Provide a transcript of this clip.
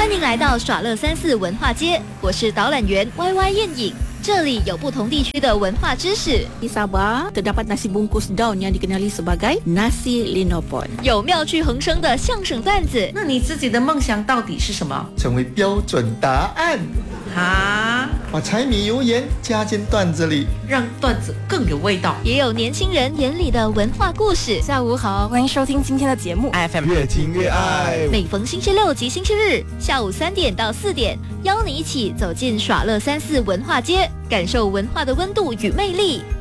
欢迎来到耍乐34文化街，我是导览员 YY 燕影。这里有不同地区的文化知识。 Di Sabah terdapat nasi bungkus daun yang dikenali sebagai nasi linopon。 有妙趣横生的相声段子。 那你自己的梦想到底是什么？ 成为标准答案。 哈， 把柴米油盐加进段子里， 让段子更有味道。 也有年轻人眼里的文化故事。 下午好，欢迎收听今天的节目 FM 越听越爱。 每逢星期六及星期日下午3点到4点，邀你一起走进耍乐34文化街，感受文化的温度与魅力。